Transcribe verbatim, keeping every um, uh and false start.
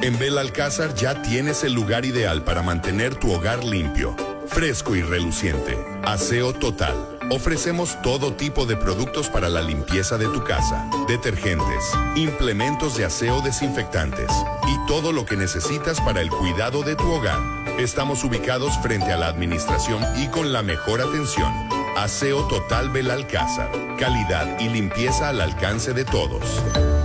En Belalcázar ya tienes el lugar ideal para mantener tu hogar limpio, fresco y reluciente. Aseo Total. Ofrecemos todo tipo de productos para la limpieza de tu casa, detergentes, implementos de aseo desinfectantes y todo lo que necesitas para el cuidado de tu hogar. Estamos ubicados frente a la administración y con la mejor atención. Aseo Total Belalcázar. Calidad y limpieza al alcance de todos.